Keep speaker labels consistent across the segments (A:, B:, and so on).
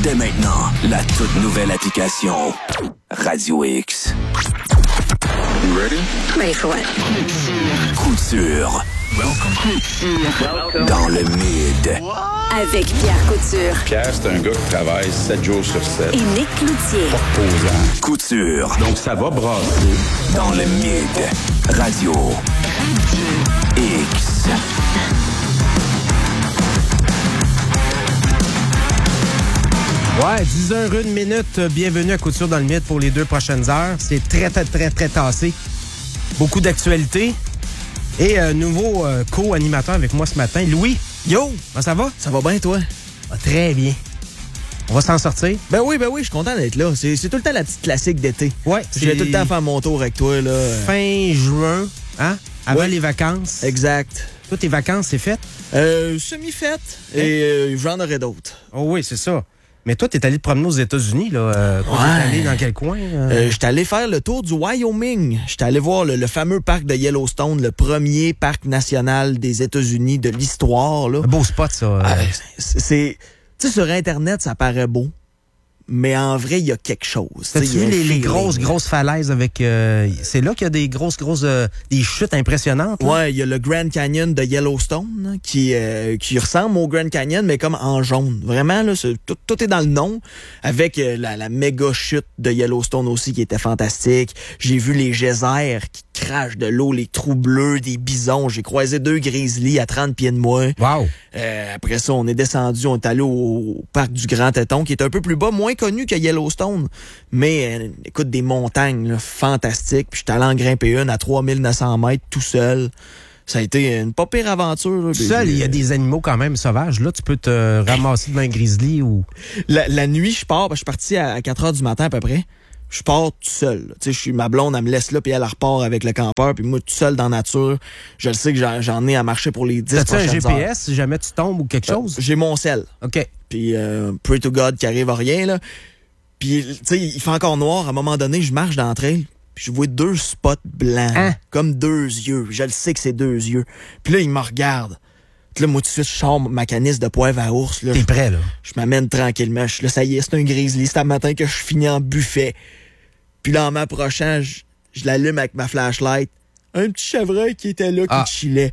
A: Dès maintenant, la toute nouvelle application Radio X.
B: You ready?
C: Ready for what?
A: Couture.
B: Welcome.
A: Dans le mid.
C: Avec Pierre Couture
B: Pierre, c'est un gars qui travaille 7 jours sur 7.
C: et Nick Cloutier.
B: Posant.
A: Couture.
B: Donc, ça va brasser.
A: Dans le mid. Radio X.
D: Ouais, 10h01. Bienvenue à Couture dans le Mid pour les 2 prochaines heures. C'est très tassé. Beaucoup d'actualités. Et nouveau co-animateur avec moi ce matin, Louis. Yo! Comment ça va?
E: Ça va bien, toi?
D: Ah, très bien. On va s'en sortir.
E: Ben oui, je suis content d'être là. C'est tout le temps la petite classique d'été.
D: Ouais.
E: Je vais tout le temps faire mon tour avec toi, là.
D: Fin juin, hein? Avant
E: Ouais.
D: les vacances.
E: Exact.
D: Toi, tes vacances, c'est fait?
E: Semi-fête. Et j'en aurai d'autres.
D: Oh oui, c'est ça. Mais toi, t'es allé te promener aux États-Unis, là. T'es allé dans quel coin?
E: J'étais allé faire le tour du Wyoming. J'étais allé voir le fameux parc de Yellowstone, le premier parc national des États-Unis de l'histoire, là.
D: Un beau spot, ça.
E: C'est... Tu sais, sur Internet, ça paraît beau. Mais en vrai, il y a quelque chose.
D: T'as-tu
E: Il y a
D: vu
E: un
D: les
E: feeling.
D: grosses falaises avec... c'est là qu'il y a des grosses des chutes impressionnantes? Là?
E: Ouais, il y a le Grand Canyon de Yellowstone là, qui ressemble au Grand Canyon, mais comme en jaune. Vraiment, là, tout est dans le nom, avec la méga chute de Yellowstone aussi qui était fantastique. J'ai vu les geysers qui crachent de l'eau, les trous bleus, des bisons. J'ai croisé 2 grizzlies à 30 pieds de moi.
D: Wow!
E: Après ça, on est descendu, on est allé au parc du Grand Teton, qui est un peu plus bas, moins connu que Yellowstone. Mais, écoute, des montagnes là, fantastiques. Puis j'étais allé en grimper une à 3900 mètres tout seul. Ça a été une pas pire aventure. Là.
D: Seul, il y a des animaux quand même sauvages. Là, tu peux te ramasser devant un grizzly ou...
E: La nuit, je pars, je suis parti à 4 heures du matin à peu près. Je pars tout seul. Tu sais, ma blonde, elle me laisse là, puis elle repart avec le campeur, puis moi, tout seul dans la nature. Je le sais que j'en ai à marcher pour les 10
D: T'as-tu un
E: prochaines
D: GPS
E: heures.
D: si jamais tu tombes ou quelque chose?
E: J'ai mon sel.
D: OK.
E: Puis pray to God qu'il arrive à rien, là. Puis, tu sais, il fait encore noir. À un moment donné, je marche dans le trail, puis je vois 2 spots blancs.
D: Hein?
E: Comme 2 yeux. Je le sais que c'est 2 yeux. Puis là, il me regarde. Puis là, moi, tout de suite, je sors ma canisse de poivre à ours, là.
D: T'es prêt, là?
E: Je m'amène tranquillement. Là, ça y est, c'est un grizzly. C'est un matin que je finis en buffet. Puis là, en m'approchant, je l'allume avec ma flashlight. Un petit chevreuil qui était là, qui chillait.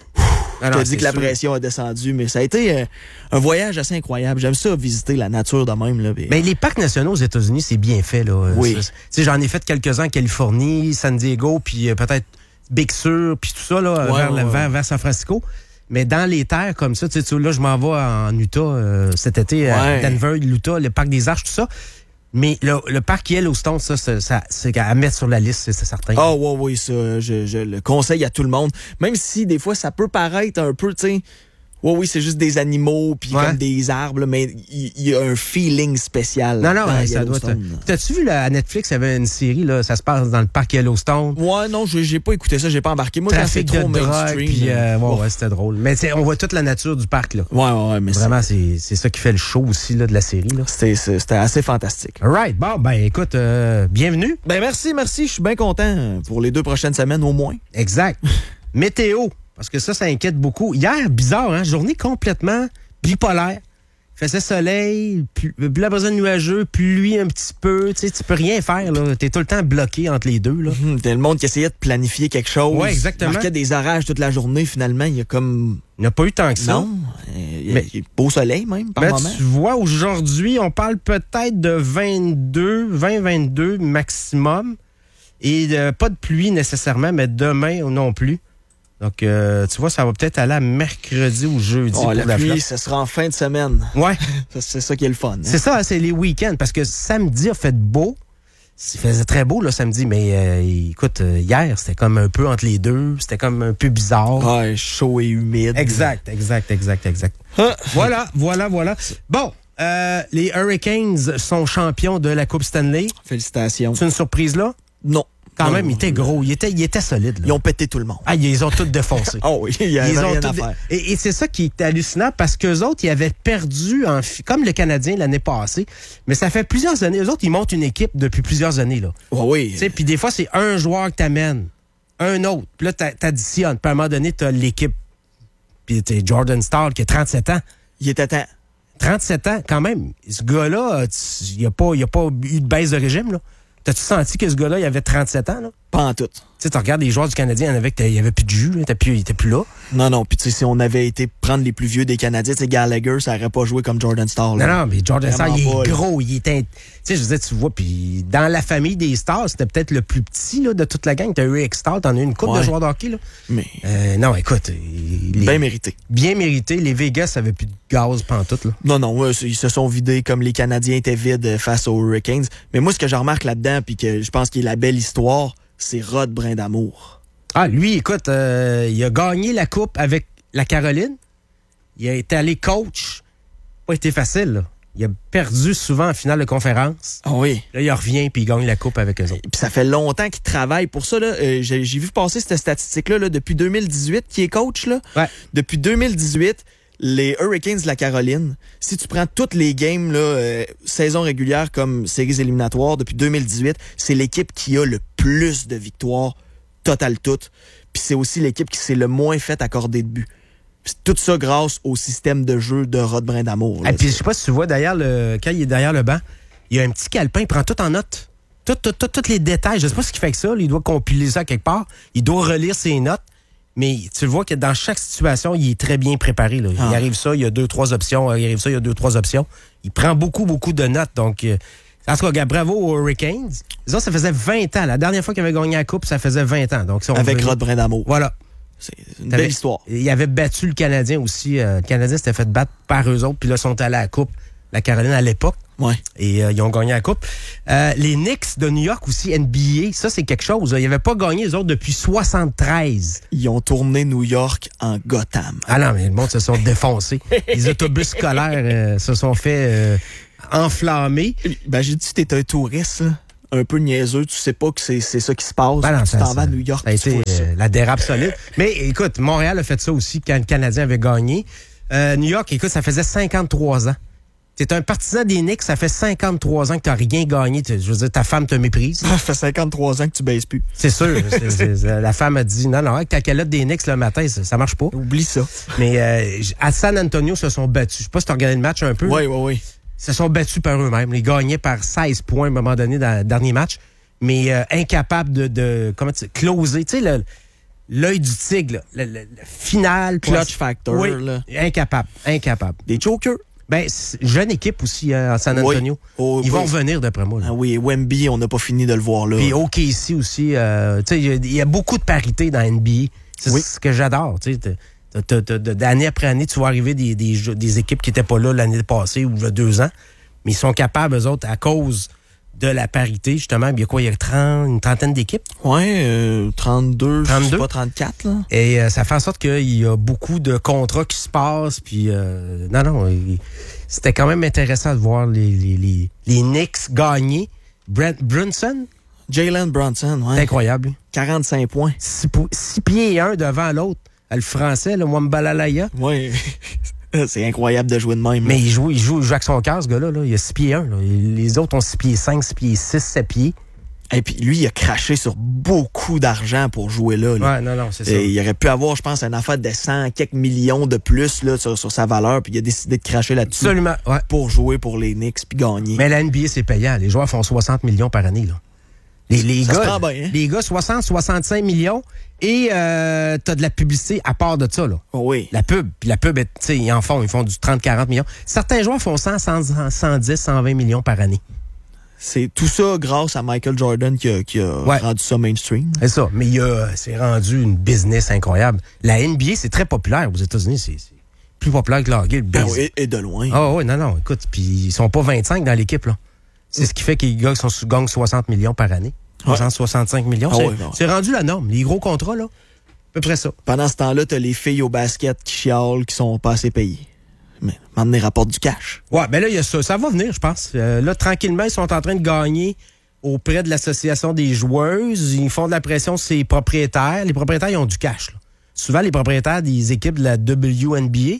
E: Je te dis que la pression a descendu, mais ça a été un voyage assez incroyable. J'aime ça, visiter la nature de même. Là,
D: Ben, les parcs nationaux aux États-Unis, c'est bien fait, là.
E: Oui.
D: Tu sais, j'en ai fait quelques-uns en Californie, San Diego, puis peut-être Big Sur, puis tout ça, là, vers San Francisco. Mais dans les terres comme ça, tu sais, là, je m'en vais en Utah cet été, à Denver, l'Utah, le parc des Arches, tout ça. Mais le parc Yellowstone, ça c'est à mettre sur la liste, c'est certain.
E: Ah oui, ça, je le conseille à tout le monde. Même si des fois, ça peut paraître un peu, tu sais, oui, c'est juste des animaux puis comme des arbres, là, mais il y a un feeling spécial.
D: Non, ça doit être... T'as-tu vu, là, à Netflix, il y avait une série, là, ça se passe dans le parc Yellowstone.
E: Ouais, non, j'ai pas écouté ça, j'ai pas embarqué. Moi,
D: Trafic
E: quand c'est trop
D: de drogue,
E: mainstream.
D: puis c'était drôle. Mais on voit toute la nature du parc, là.
E: Ouais, mais
D: vraiment, c'est ça qui fait le show aussi, là, de la série, là.
E: C'était assez fantastique.
D: All right, bon, ben, écoute, bienvenue.
E: Ben, merci, je suis bien content pour les 2 prochaines semaines, au moins.
D: Exact. Météo. Parce que ça inquiète beaucoup. Hier, bizarre, hein? Journée complètement bipolaire. Faisait soleil, puis la besoin nuageux, pluie un petit peu. Tu sais, tu peux rien faire, là. T'es tout le temps bloqué entre les deux, là.
E: T'as le monde qui essayait de planifier quelque chose.
D: Ouais, exactement.
E: Marquait des orages toute la journée, finalement. Il y a comme...
D: Il n'y a pas eu tant que ça.
E: Non. Il y a beau soleil, même, par moment.
D: Tu vois, aujourd'hui, on parle peut-être de 20-22 maximum. Et pas de pluie nécessairement, mais demain non plus. Donc, tu vois, ça va peut-être aller à mercredi ou jeudi.
E: Pour la pluie, ça sera en fin de semaine.
D: Ouais.
E: C'est ça qui est le fun. Hein?
D: C'est ça, c'est les week-ends. Parce que samedi a fait beau. Il faisait très beau, là, samedi. Mais écoute, hier, c'était comme un peu entre les deux. C'était comme un peu bizarre.
E: Ouais, chaud et humide.
D: Exact.
E: Ah.
D: Voilà. Bon, les Hurricanes sont champions de la Coupe Stanley.
E: Félicitations.
D: C'est une surprise, là?
E: Non.
D: Quand même, il était gros. Il était solide. Là.
E: Ils ont pété tout le monde.
D: Ah, ils ont tous défoncé.
E: Oh oui, il y a rien à faire.
D: Et c'est ça qui est hallucinant parce qu'eux autres, ils avaient perdu, comme le Canadien l'année passée, mais ça fait plusieurs années. Eux autres, ils montent une équipe depuis plusieurs années. Là.
E: Oh oui.
D: Puis des fois, c'est un joueur que t'amènes, un autre. Puis là, t'additionnes. Puis à un moment donné, t'as l'équipe. Puis t'as Jordan Stahl qui a 37 ans.
E: Il était temps.
D: 37 ans, quand même. Ce gars-là, il n'y a pas eu de baisse de régime, là. T'as-tu senti que ce gars-là, il avait 37 ans, là?
E: Pas en tout.
D: Tu sais, tu regardes les joueurs du Canadien, il n'y avait plus de jus, il était plus là.
E: Non. Puis tu sais, si on avait été prendre les plus vieux des Canadiens, tu sais, Gallagher, ça aurait pas joué comme Jordan Stahl.
D: Non, mais Jordan Stahl, il est gros,
E: là.
D: il était... Tu sais, je veux dire, tu vois, puis dans la famille des stars, c'était peut-être le plus petit, là, de toute la gang. T'as eu Eric Stahl, t'en as eu une couple de joueurs de hockey, là.
E: Mais...
D: non, écoute...
E: bien mérité.
D: Bien mérité. Les Vegas avaient plus de gaz pantoute, là.
E: Non, ils se sont vidés comme les Canadiens étaient vides face aux Hurricanes. Mais moi, ce que je remarque là-dedans, puis que je pense qu'il est la belle histoire, c'est Rod Brindamour.
D: Ah, lui, écoute, il a gagné la coupe avec la Caroline. Il a été allé coach. Pas été facile, là. Il a perdu souvent en finale de conférence.
E: Ah oui.
D: Là, il revient puis il gagne la coupe avec eux autres.
E: Puis ça fait longtemps qu'il travaille pour ça. Là. J'ai vu passer cette statistique-là là, depuis 2018 qu'il est coach. Là.
D: Ouais.
E: Depuis 2018, les Hurricanes de la Caroline, si tu prends toutes les games, là, saison régulière comme séries éliminatoires, depuis 2018, c'est l'équipe qui a le plus de victoires, total toutes. Puis c'est aussi l'équipe qui s'est le moins fait accorder de buts. Puis tout ça grâce au système de jeu de Rod Brindamour.
D: Et puis je sais pas si tu vois derrière quand il est derrière le banc, il y a un petit calepin, il prend tout en note. Tous les détails. Je sais pas ce qu'il fait avec ça. Il doit compiler ça quelque part. Il doit relire ses notes. Mais tu vois que dans chaque situation, il est très bien préparé. Là. Il arrive ça, il y a 2-3 options. Il arrive ça, il y a 2-3 options. Il prend beaucoup de notes. Donc, en tout cas, bravo aux Hurricanes. Disons, ça faisait 20 ans. La dernière fois qu'il avait gagné la Coupe, ça faisait 20 ans. Donc,
E: avec Rod Brindamour.
D: Voilà.
E: C'est une belle histoire.
D: Il avait battu le Canadien aussi. Le Canadien s'était fait battre par eux autres. Puis là, ils sont allés à la Coupe. La Caroline à l'époque.
E: Ouais.
D: Et ils ont gagné la Coupe. Les Knicks de New York aussi, NBA, ça, c'est quelque chose. Ils n'avaient pas gagné, eux autres, depuis 73.
E: Ils ont tourné New York en Gotham.
D: Ah non, mais le monde se sont défoncés. Les autobus scolaires se sont fait enflammer.
E: Ben, j'ai dit, t'es un touriste, là, un peu niaiseux, tu sais pas que c'est ça qui se passe.
D: Ben non,
E: tu t'en vas à New York.
D: Ça a été la dérape solide. Mais écoute, Montréal a fait ça aussi quand le Canadien avait gagné. New York, écoute, ça faisait 53 ans. T'es un partisan des Knicks, ça fait 53 ans que t'as rien gagné. Je veux dire, ta femme te méprise.
E: Ça fait 53 ans que tu baises plus.
D: C'est sûr. La femme a dit, non, avec ta calotte des Knicks le matin, ça marche pas.
E: Oublie ça.
D: Mais à San Antonio, se sont battus. Je sais pas si t'as regardé le match un peu.
E: Oui.
D: Ils se sont battus par eux-mêmes. Ils gagnaient par 16 points à un moment donné dans le dernier match. Mais incapables de comment tu closer. Tu sais, l'œil du tigre, le final.
E: Clutch factor.
D: Oui,
E: là.
D: Incapable.
E: Des chokers.
D: Ben, jeune équipe aussi à San Antonio. Ils vont revenir d'après moi. Là.
E: Ah oui, Wemby, on n'a pas fini de le voir là.
D: Puis OKC aussi. Tu sais, il y a beaucoup de parité dans NBA. C'est ce que j'adore. Tu sais, d'année après année, tu vois arriver des équipes qui n'étaient pas là l'année passée ou il y a 2 ans. Mais ils sont capables, eux autres, à cause de la parité, justement. Il y a quoi? Il y a une trentaine d'équipes?
E: Oui, 32, je sais pas, 34. Là.
D: Et ça fait en sorte qu'il y a beaucoup de contrats qui se passent. Puis, c'était quand même intéressant de voir les Knicks gagner. Brunson?
E: Jalen Brunson, oui.
D: C'est incroyable.
E: 45 points.
D: 6 pieds et 1 devant l'autre. Le français, le Mwambalalaya.
E: Oui. C'est incroyable de jouer de même.
D: Mais il joue avec son cœur, ce gars-là. Là. Il a 6 pieds 1. Là. Les autres ont 6 pieds 5, 6 pieds 6, 7 pieds.
E: Et puis lui, il a craché sur beaucoup d'argent pour jouer là.
D: Ouais, non, c'est ça.
E: Et il aurait pu avoir, je pense, une affaire de 100 quelques millions de plus là, sur sa valeur. Puis il a décidé de cracher là-dessus.
D: Absolument, ouais.
E: Pour jouer pour les Knicks puis gagner.
D: Mais la NBA, c'est payant. Les joueurs font 60 millions par année. Là. Les gars, 60-65 millions. Et t'as de la publicité à part de ça. Là.
E: Oh oui.
D: La pub, ils font du 30-40 millions. Certains joueurs font 100, 110, 120 millions par année.
E: C'est tout ça grâce à Michael Jordan qui a rendu ça mainstream.
D: C'est ça. Mais c'est rendu une business incroyable. La NBA, c'est très populaire aux États-Unis. C'est plus populaire que le hockey.
E: Et de loin.
D: Ah oui, non. Écoute, puis ils sont pas 25 dans l'équipe. Là. C'est ce qui fait qu'ils gagnent 60 millions par année. 65 millions. C'est rendu la norme. Les gros contrats, là, à peu près ça.
E: Pendant ce temps-là, t'as les filles au basket qui chialent, qui sont pas assez payées. Mais maintenant, ils rapportent du cash.
D: Ouais, ben là, il y a ça. Ça va venir, je pense. Là, tranquillement, ils sont en train de gagner auprès de l'association des joueuses. Ils font de la pression sur les propriétaires. Les propriétaires, ils ont du cash. Là. Souvent, les propriétaires des équipes de la WNBA,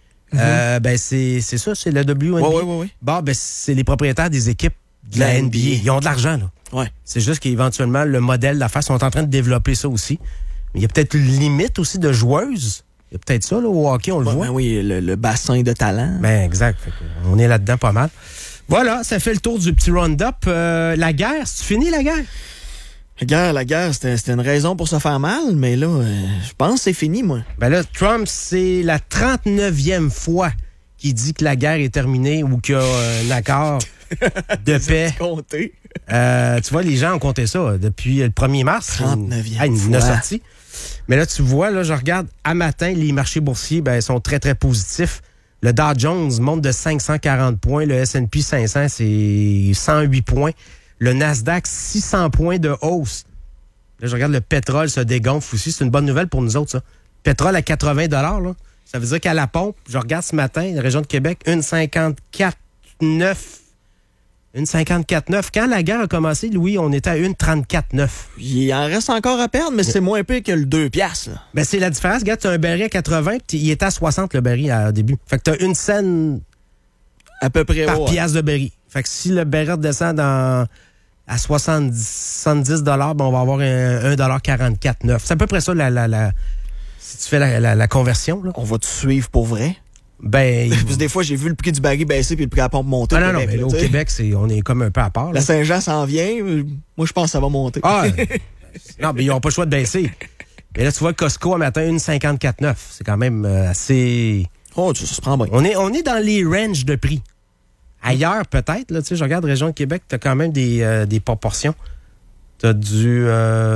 D: c'est ça, c'est la WNBA.
E: Oui.
D: Bon, c'est les propriétaires des équipes de la NBA. Ils ont de l'argent, là.
E: Ouais.
D: C'est juste qu'éventuellement, le modèle d'affaires sont en train de développer ça aussi. Mais il y a peut-être une limite aussi de joueuses Il y a peut-être ça, là, au hockey, on le voit.
E: Ben oui, le bassin de talent.
D: Ben, exact. On est là-dedans pas mal. Voilà, ça fait le tour du petit round-up. La guerre, c'est fini, la guerre?
E: La guerre, c'était une raison pour se faire mal, mais là, je pense que c'est fini, moi.
D: Ben là, Trump, c'est la 39e fois qu'il dit que la guerre est terminée ou qu'il y a un accord de paix.
E: Compté.
D: Tu vois, les gens ont compté ça depuis le 1er mars.
E: 39e
D: fois. Sorti. Mais là, tu vois, là, je regarde, à matin, les marchés boursiers sont très, très positifs. Le Dow Jones monte de 540 points. Le S&P 500, c'est 108 points. Le Nasdaq, 600 points de hausse. Là, je regarde le pétrole se dégonfle aussi. C'est une bonne nouvelle pour nous autres, ça. Pétrole à 80 $, là. Ça veut dire qu'à la pompe, je regarde ce matin, la région de Québec, 1,54,9. 1,54,9. Quand la guerre a commencé, Louis, on était à 1,34,9.
E: Il en reste encore à perdre, mais c'est moins pire que le 2 piastres. Là.
D: Ben, c'est la différence. Regarde, tu as un baril à 80, puis il était à 60, le baril, au début. Fait que tu as une scène
E: à peu près
D: par piastre de baril. Fait que si le baril descend à 70 $, ben, on va avoir 1,44,9. C'est à peu près ça, si tu fais la conversion. Là.
E: On va te suivre pour vrai?
D: Ben,
E: parce que des fois, j'ai vu le prix du baril baisser puis le prix à la pompe monter.
D: Non, mais là, au Québec, on est comme un peu à part. Là.
E: La Saint-Jean s'en vient. Moi, je pense que ça va monter.
D: Ah, non, mais ils n'ont pas le choix de baisser. Mais là, tu vois, Costco, à matin, 1,54,9. C'est quand même assez...
E: Oh, ça se prend bien.
D: On est dans les ranges de prix. Ailleurs, peut-être, là, tu sais, je regarde Région de Québec, tu as quand même des proportions. Tu as du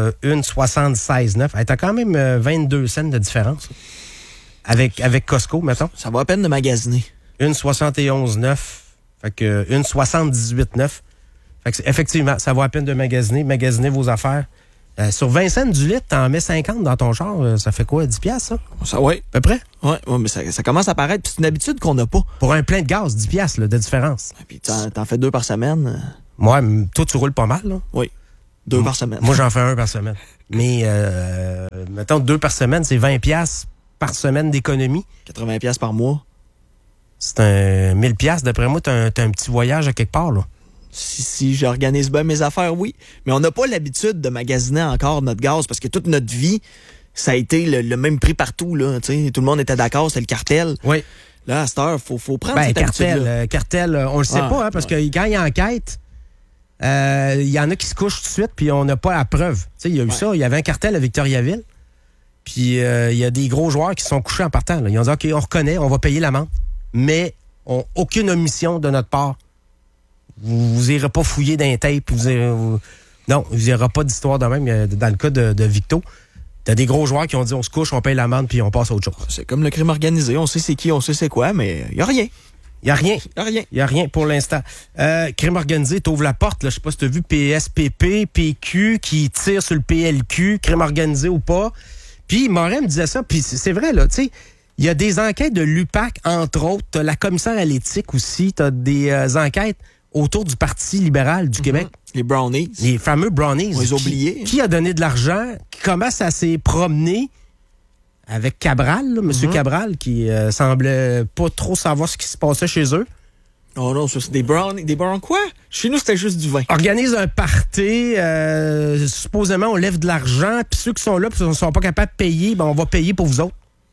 D: 1,76,9. Tu as quand même 22 cents de différence. Avec Costco, mettons.
E: Ça vaut à peine de magasiner.
D: 1,71,9. Fait que 1,78,9. Fait que effectivement, ça vaut à peine de magasiner vos affaires. Sur 20 cents du litre, t'en mets 50 dans ton char. Ça fait quoi, 10 piastres, ça?
E: Ça, oui.
D: À peu près?
E: Oui, mais ça commence à paraître. Puis c'est une habitude qu'on n'a pas.
D: Pour un plein de gaz, 10 piastres là, de différence.
E: Et puis t'en fais 2 par semaine.
D: Ouais, toi, tu roules pas mal, là.
E: Oui. 2 par semaine.
D: Moi, j'en fais 1 par semaine. Mais, mettons, 2 par semaine, c'est 20 piastres par semaine d'économie.
E: 80 piastres par mois.
D: C'est un 1000 piastres. D'après moi, t'as un petit voyage à quelque part, là.
E: Si j'organise bien mes affaires, oui. Mais on n'a pas l'habitude de magasiner encore notre gaz parce que toute notre vie, ça a été le même prix partout, là. T'sais, tout le monde était d'accord, c'est le cartel.
D: Oui.
E: Là, à cette heure, faut prendre cette habitude-là.
D: Cartel, on le sait pas, hein, parce que quand il y a enquête, il y en a qui se couchent tout de suite, puis on n'a pas la preuve. Il y a eu ça, il y avait un cartel à Victoriaville. Puis il y a des gros joueurs qui se sont couchés en partant. Là. Ils ont dit, OK, on reconnaît, on va payer l'amende, mais aucune omission de notre part. Vous irez pas fouiller d'un tape. Non, vous n'aurez pas d'histoire de même. Dans le cas de Victo, t'as des gros joueurs qui ont dit, on se couche, on paye l'amende, puis on passe à autre chose.
E: C'est comme le crime organisé. On sait c'est qui, on sait c'est quoi, mais il n'y a rien.
D: Il n'y a rien.
E: Il
D: n'y a rien pour l'instant. Crime organisé, t'ouvres la porte. Je sais pas si tu as vu PSPP, PQ qui tire sur le PLQ, crime organisé ou pas. Puis Morin me disait ça, puis c'est vrai, là, tu sais, il y a des enquêtes de l'UPAC, entre autres. T'as la commissaire à l'éthique aussi. T'as des enquêtes autour du Parti libéral du Québec.
E: Les brownies.
D: Les fameux brownies.
E: On les a oubliés.
D: Qui a donné de l'argent, qui commence à s'y promener avec Cabral, là, M. Cabral, qui semblait pas trop savoir ce qui se passait chez eux.
E: Oh non, ça c'est des brownies. Des brownies quoi? Chez nous, c'était juste du vin.
D: Organise un party, supposément on lève de l'argent, puis ceux qui sont là, puis ne sont pas capables de payer, ben on va payer pour vous autres.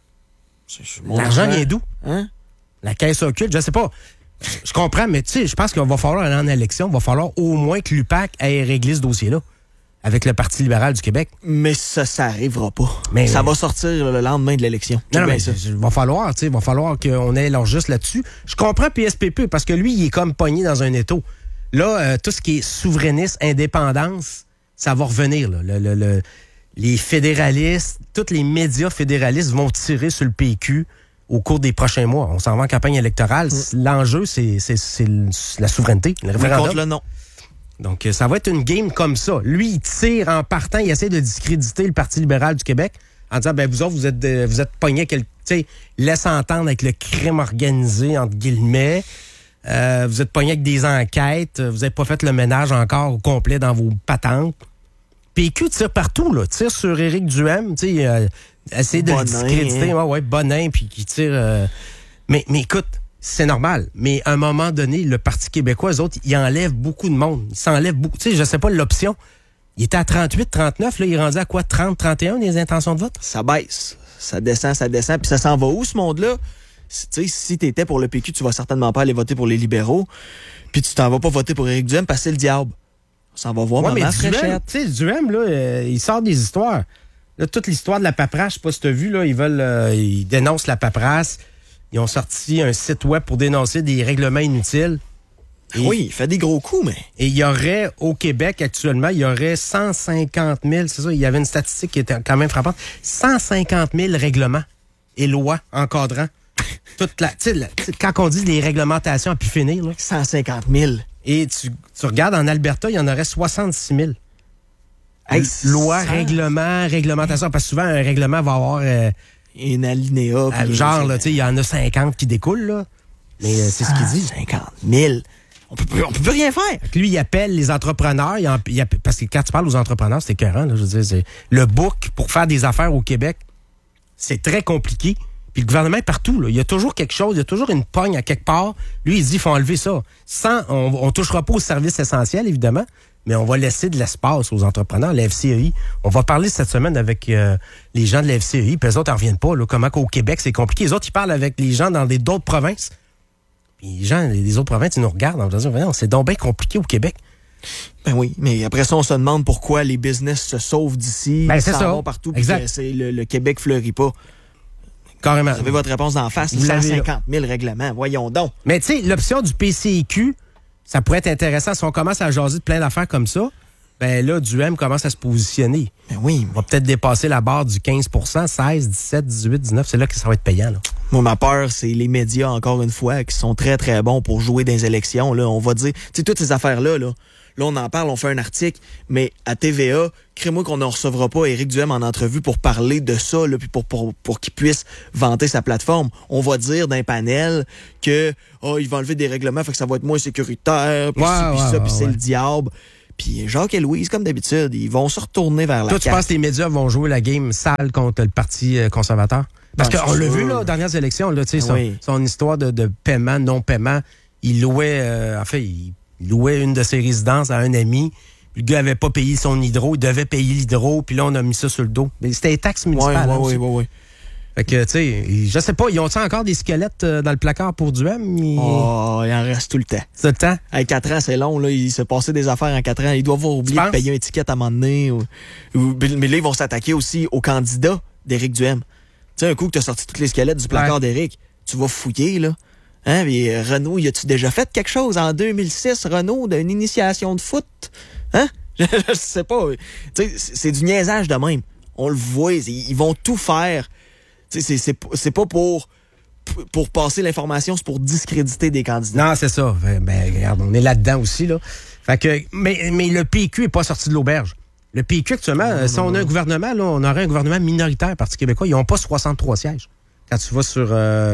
D: L'argent vient d'où?
E: Hein?
D: La caisse occulte, je sais pas. Je comprends, mais tu sais, je pense qu'il va falloir aller en élection. Il va falloir au moins que l'UPAC ait réglé ce dossier-là avec le Parti libéral du Québec.
E: Mais ça arrivera pas.
D: Mais,
E: ça va sortir le lendemain de l'élection.
D: Non, mais il va falloir qu'on ait leur juste là-dessus. Je comprends PSPP parce que lui, il est comme pogné dans un étau. Là, tout ce qui est souverainiste, indépendance, ça va revenir. Là. Les fédéralistes, tous les médias fédéralistes vont tirer sur le PQ au cours des prochains mois. On s'en va en campagne électorale. L'enjeu, c'est la souveraineté, le référendum.
E: Contre le non.
D: Donc, ça va être une game comme ça. Lui, il tire en partant, il essaie de discréditer le Parti libéral du Québec en disant, ben vous autres, vous êtes pognés, laisse entendre avec le crime organisé, entre guillemets. Vous êtes pognés avec des enquêtes. Vous n'avez pas fait le ménage encore au complet dans vos patentes. PQ tire partout, là. Tire sur Éric Duhaime, essaie de le discréditer. Ouais, Bonin, puis qui tire... Mais écoute, c'est normal. Mais à un moment donné, le Parti québécois, eux autres, ils enlèvent beaucoup de monde. Ils s'enlèvent beaucoup. Tu sais, je sais pas l'option. Il était à 38, 39. Là, il est rendu à quoi? 30, 31, les intentions de vote?
E: Ça baisse. ça descend, puis ça s'en va où, ce monde-là? Tu sais, si t'étais pour le PQ, tu vas certainement pas aller voter pour les libéraux, puis tu t'en vas pas voter pour Éric Duhem parce que c'est le diable. On s'en va voir maman fraîchette.
D: Tu sais, Duhem, là, il sort des histoires. Là, toute l'histoire de la paperasse, je sais pas si tu as vu, là, ils dénoncent la paperasse. Ils ont sorti un site web pour dénoncer des règlements inutiles.
E: Oui, il fait des gros coups, mais...
D: Et il y aurait, au Québec, actuellement, il y aurait 150 000, c'est ça, il y avait une statistique qui était quand même frappante, 150 000 règlements et lois encadrant quand on dit les réglementations à pu finir, là.
E: 150 000.
D: Et tu regardes, en Alberta, il y en aurait 66 000.
E: Hey,
D: lois, règlements, réglementations, parce que souvent, un règlement va avoir...
E: une alinéa.
D: Genre, là, tu sais, il y en a 50 qui découlent, là. Mais c'est ce qu'il dit.
E: 50 000. On peut plus rien faire.
D: Lui, il appelle les entrepreneurs. Parce que quand tu parles aux entrepreneurs, c'est écœurant. Là, je veux dire, c'est le book pour faire des affaires au Québec, c'est très compliqué. Puis le gouvernement est partout. Là. Il y a toujours quelque chose, il y a toujours une pogne à quelque part. Lui, il dit qu'il faut enlever ça. On touchera pas aux services essentiels, évidemment, mais on va laisser de l'espace aux entrepreneurs. La FCEI, on va parler cette semaine avec les gens de la FCEI, puis les autres n'en reviennent pas. Là, comment qu'au Québec, c'est compliqué. Les autres, ils parlent avec les gens dans d'autres provinces. Puis les gens des autres provinces, ils nous regardent en disant, c'est donc bien compliqué au Québec.
E: Ben oui, mais après ça, on se demande pourquoi les business se sauvent d'ici,
D: c'est ça.
E: Vont partout, puis le Québec fleurit pas.
D: Carrément.
E: Vous avez votre réponse d'en face, 150 000 règlements, voyons donc.
D: Mais tu sais, l'option du PCQ, ça pourrait être intéressant. Si on commence à jaser de plein d'affaires comme ça, ben là, Duhem commence à se positionner.
E: Ben oui.
D: On va peut-être dépasser la barre du 15 16, 17, 18, 19. C'est là que ça va être payant, là.
E: Moi, ma peur, c'est les médias, encore une fois, qui sont très, très bons pour jouer dans les élections. Là, on va dire, tu sais, toutes ces affaires-là, là, on en parle, on fait un article, mais à TVA, crée-moi qu'on ne recevra pas Éric Duhem en entrevue pour parler de ça, là, puis pour qu'il puisse vanter sa plateforme. On va dire d'un panel que il va enlever des règlements, fait que ça va être moins sécuritaire, puis c'est le diable. Puis Jacques et Louise, comme d'habitude, ils vont se retourner vers la
D: carte. Toi, tu penses que les médias vont jouer la game sale contre le Parti conservateur? Parce qu'on l'a vu, là, aux dernières élections, là, tu sais, son histoire de paiement, non-paiement, il louait, il louait une de ses résidences à un ami. Le gars avait pas payé son hydro, il devait payer l'hydro, puis là, on a mis ça sur le dos. Mais c'était les taxes municipales.
E: Oui.
D: Fait que, tu sais, je sais pas, ils ont-ils encore des squelettes dans le placard pour Duhem?
E: Il en reste tout le temps.
D: C'est le temps?
E: À 4 ans, c'est long, là. Il s'est passé des affaires en 4 ans. Ils doivent avoir oublié de payer un ticket à un moment donné. Mais là, ils vont s'attaquer aussi aux candidats d'Éric Duhem. Tu sais, un coup que tu as sorti tous les squelettes du placard d'Éric, tu vas fouiller, là. Hein? Mais Renaud, y a-tu déjà fait quelque chose en 2006, Renaud, d'une initiation de foot? Hein? Je sais pas. Tu sais, c'est du niaisage de même. On le voit, ils vont tout faire. Tu sais, c'est pas pour passer l'information, c'est pour discréditer des candidats.
D: Non, c'est ça. Ben, regarde, on est là-dedans aussi, là. Fait que, mais le PQ est pas sorti de l'auberge. Le PQ, actuellement, si on a un gouvernement, là, on aurait un gouvernement minoritaire, Parti québécois. Ils n'ont pas 63 sièges. Quand tu vas sur...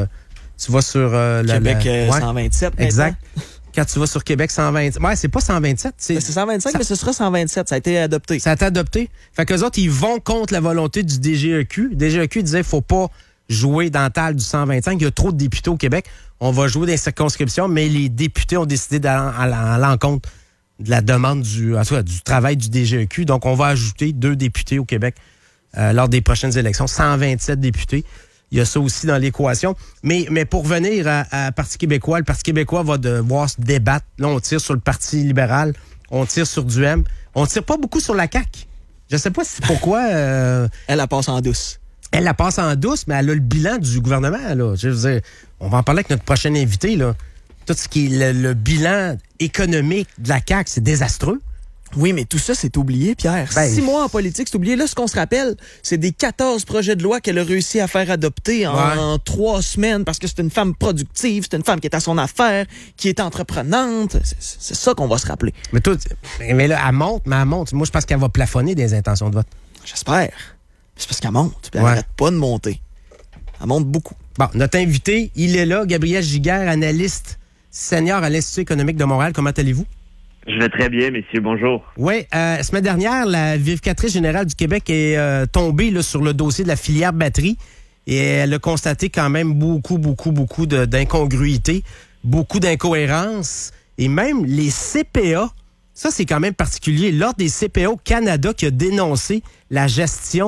E: Québec 127.
D: Exact. Quand tu vas sur Québec 127. Ouais, c'est pas 127.
E: C'est 125, mais ce sera 127. Ça a été adopté.
D: Ça a été adopté. Fait qu'eux autres, ils vont contre la volonté du DGEQ. Le DGEQ disait qu'il faut pas jouer dans le tal du 125. Il y a trop de députés au Québec. On va jouer dans les circonscriptions, mais les députés ont décidé d'aller à l'encontre de la demande du travail du DGEQ. Donc, on va ajouter 2 députés au Québec lors des prochaines élections. 127 députés. Il y a ça aussi dans l'équation. Mais pour venir à Parti québécois, le Parti québécois va devoir se débattre. Là, on tire sur le Parti libéral, on tire sur Duhem. On tire pas beaucoup sur la CAQ. Je sais pas pourquoi...
E: Elle la passe en douce.
D: Elle la passe en douce, mais elle a le bilan du gouvernement, là. Je veux dire, on va en parler avec notre prochain invité, là. Tout ce qui est le bilan économique de la CAQ, c'est désastreux.
E: Oui, mais tout ça, c'est oublié, Pierre. 6 mois en politique, c'est oublié. Là, ce qu'on se rappelle, c'est des 14 projets de loi qu'elle a réussi à faire adopter en 3 semaines parce que c'est une femme productive, c'est une femme qui est à son affaire, qui est entreprenante. C'est ça qu'on va se rappeler.
D: Mais là, elle monte. Moi, je pense qu'elle va plafonner des intentions de vote.
E: J'espère. C'est parce qu'elle monte, puis elle n'arrête pas de monter. Elle monte beaucoup.
D: Bon, notre invité, il est là, Gabriel Giguère, analyste senior à l'Institut économique de Montréal. Comment allez-vous?
F: Je vais très bien, messieurs. Bonjour.
D: Oui, semaine dernière, la vérificatrice générale du Québec est tombée là, sur le dossier de la filière batterie et elle a constaté quand même beaucoup d'incongruités, beaucoup d'incohérences et même les CPA. Ça, c'est quand même particulier. L'Ordre des CPA au Canada qui a dénoncé la gestion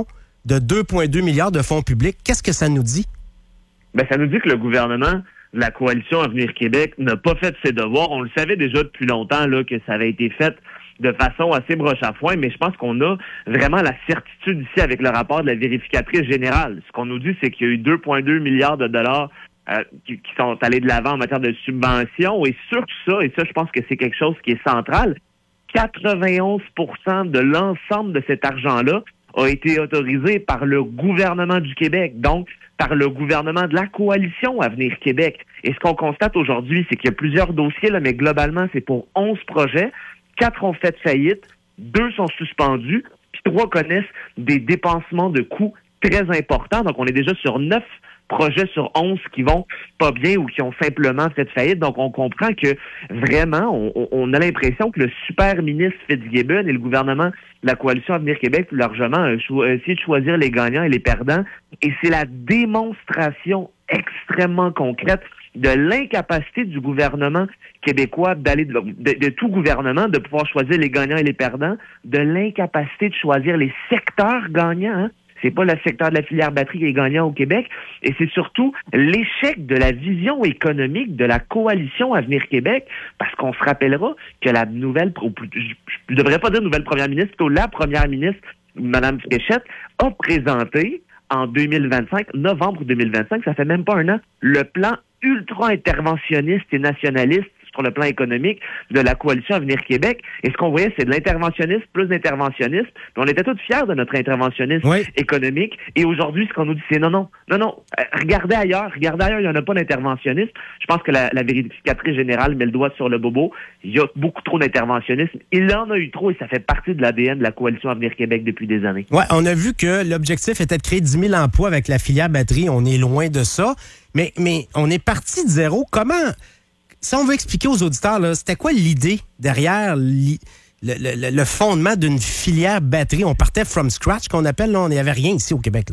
D: de 2,2 milliards de fonds publics. Qu'est-ce que ça nous dit?
F: Ben, ça nous dit que le gouvernement de la coalition Avenir Québec n'a pas fait ses devoirs. On le savait déjà depuis longtemps là que ça avait été fait de façon assez broche à foin, mais je pense qu'on a vraiment la certitude ici avec le rapport de la vérificatrice générale. Ce qu'on nous dit, c'est qu'il y a eu 2,2 milliards de dollars qui sont allés de l'avant en matière de subventions. Et sur ça, et ça, je pense que c'est quelque chose qui est central, 91% de l'ensemble de cet argent-là a été autorisé par le gouvernement du Québec, donc par le gouvernement de la coalition Avenir Québec. Et ce qu'on constate aujourd'hui, c'est qu'il y a plusieurs dossiers, là, mais globalement, c'est pour 11 projets. 4 ont fait faillite, 2 sont suspendus, puis 3 connaissent des dépensements de coûts très importants. Donc, on est déjà sur 9 projets sur 11 qui vont pas bien ou qui ont simplement fait faillite. Donc, on comprend que vraiment, on a l'impression que le super ministre Fitzgibbon et le gouvernement de la coalition Avenir Québec, plus largement, ont essayé de choisir les gagnants et les perdants. Et c'est la démonstration extrêmement concrète de l'incapacité du gouvernement québécois de tout gouvernement de pouvoir choisir les gagnants et les perdants, de l'incapacité de choisir les secteurs gagnants. Hein. C'est pas le secteur de la filière batterie qui est gagnant au Québec, et c'est surtout l'échec de la vision économique de la coalition Avenir Québec, parce qu'on se rappellera que la nouvelle, je devrais pas dire nouvelle première ministre, plutôt la première ministre, Mme Fréchette, a présenté en 2025, novembre 2025, ça fait même pas un an, le plan ultra-interventionniste et nationaliste sur le plan économique de la coalition Avenir Québec. Et ce qu'on voyait, c'est de l'interventionnisme plus d'interventionnisme. Puis on était tous fiers de notre interventionnisme économique. Et aujourd'hui, ce qu'on nous dit, c'est non. Regardez ailleurs, il n'y en a pas d'interventionnisme. Je pense que la vérificatrice générale met le doigt sur le bobo. Il y a beaucoup trop d'interventionnisme. Il en a eu trop et ça fait partie de l'ADN de la coalition Avenir Québec depuis des années.
D: Ouais, on a vu que l'objectif était de créer 10 000 emplois avec la filière batterie. On est loin de ça. Mais on est parti de zéro. Comment... Si on veut expliquer aux auditeurs, là, c'était quoi l'idée derrière le fondement d'une filière batterie? On partait from scratch, qu'on appelle, là, on n'y avait rien ici au Québec. Là.